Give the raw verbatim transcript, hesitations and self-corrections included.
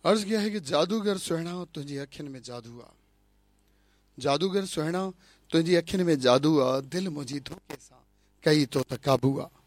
अर्ज़ किया है कि जादूगर सुहिणा तुंहिंजी अखियुनि में जादू आहे, जादूगर सुहिणा तुंहिंजी अखियुनि में जादू आहे, दिलि मुंहिंजी धोखे सां कई तो त काबू आहे।